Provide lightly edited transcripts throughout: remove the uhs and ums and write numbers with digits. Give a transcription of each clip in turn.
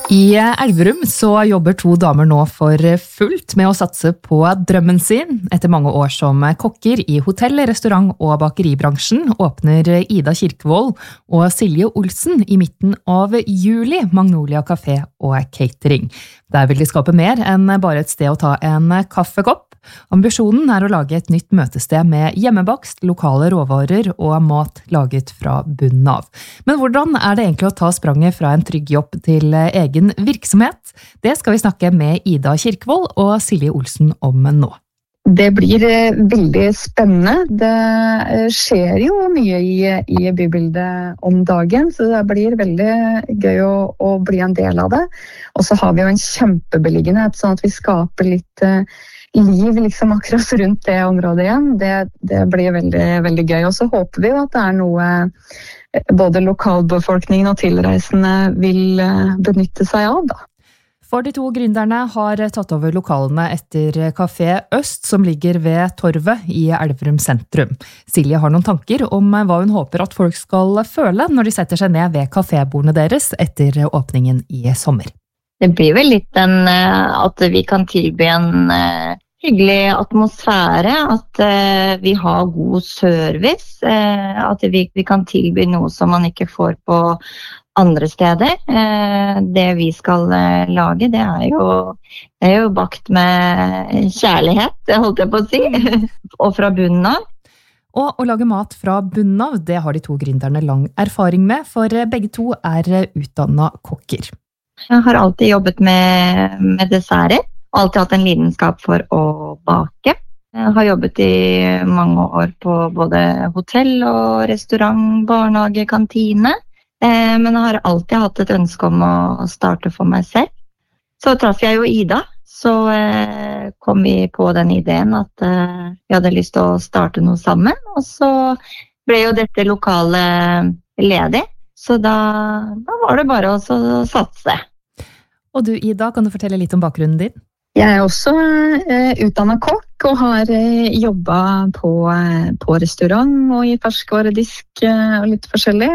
I Elverum så jobber to damer nå for fullt med å satse på drømmen sin. Etter mange år som kokker i hotell, restaurant og bakeribransjen åpner Ida Kirkevold og Silje Olsen i midten av juli Magnolia Café og Catering. Der vil de skape mer enn bare et sted å ta en kaffekopp. Ambisjonen å lage et nytt møtested med hjemmebakst, lokale råvarer og mat laget fra bunnen av. Men hvordan det egentlig å ta spranget fra en trygg jobb til egen virksomhet? Det skal vi snakke med Ida Kirkevold og Silje Olsen om nå. Det blir veldig spennende. Det skjer jo mye i bybildet om dagen, så det blir veldig gøy å bli en del av det. Og så har vi jo en kjempebeliggenhet, sånn at vi skaper litt liv liksom akkurat rundt det området igjen. Det blir veldig, veldig gøy. Og så håper vi jo at det noe både lokalbefolkningen og tilreisende vil benytte seg av, da. For de to gründerne har tatt over lokalene etter Café Øst, som ligger ved Torvet i Elverum sentrum. Silje har noen tanker om hva hun håper at folk skal føle når de setter seg ned ved kafébordene deres etter åpningen i sommer. Det blir vel litt at vi kan tilby en hyggelig atmosfære, at vi har god service, at vi kan tilby noe som man ikke får på andre steder. Det vi skal lage, det er jo bakt med kjærlighet, det holdt jeg på å si, og fra bunnen av. Og å lage mat fra bunnen av, det har de to gründerne lang erfaring med, for begge to utdannet kokker. Jeg har alltid jobbet med desserter, og alltid hatt en lidenskap for å bake. Jeg har jobbet i mange år på både hotell og restaurant, barnehage, kantine. Men jeg har alltid hatt et ønske om å starte for meg selv. Så traff jeg jo Ida, så kom vi på den ideen at vi hadde lyst til å starte noe sammen. Og så ble jo dette lokalet ledig, så da var det bare å satse. Og du, Ida, kan du fortelle litt om bakgrunnen din? Jeg også utdannet kokk og har jobbet på restaurant og i ferskvaredisk og litt forskjellig.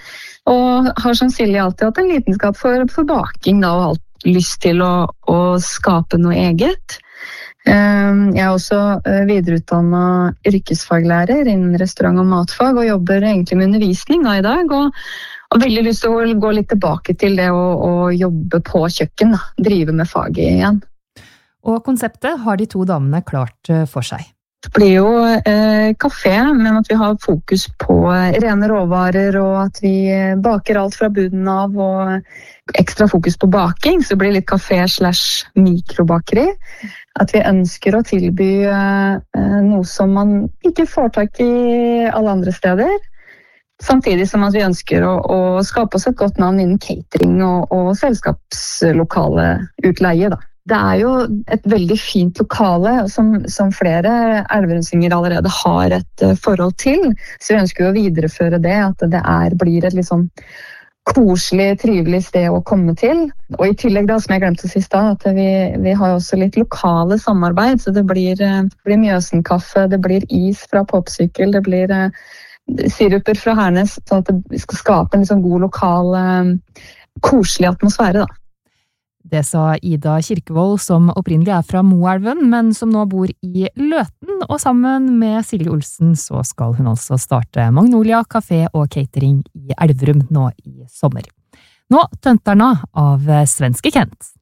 Og har som Silje alltid hatt en lidenskap for baking da, og hatt lyst til å skape noe eget. Jeg er også videreutdannet yrkesfaglærer innen restaurant- og matfag og jobber egentlig med undervisning da i dag. Og veldig lyst til å gå litt tilbake til det å jobbe på kjøkken, da, drive med faget igjen. Og konseptet har de to damene klart for seg. Det blir jo kafé, men at vi har fokus på rene råvarer, og at vi baker alt fra bunnen av, og ekstra fokus på baking, så det blir litt kafé/mikrobakeri. At vi ønsker å tilby noe som man ikke får tak i alle andre steder. Samtidig som at vi ønsker å skape oss et godt navn innen catering og selskapslokale utleie, da. Det jo et veldig fint lokale som flere elverumsinger allerede har et forhold til, så vi ønsker å videreføre det, at det blir et litt sånn koselig, trivelig sted å komme til. Og i tillegg da, som jeg glemte sist da, at vi har også litt lokale samarbeid, så det blir Mjøsenkaffe, det blir is fra Popsykkel, det blir siruper fra Hernes, sånn at vi skal skape en liksom god lokal, koselig atmosfære da. Det sa Ida Kirkevold, som opprinnelig fra Moelven, men som nå bor i Løten, og sammen med Silje Olsen så skal hun altså starte Magnolia Café og Catering i Elverum nå i sommer. Nå Tønterna av Svenske Kent.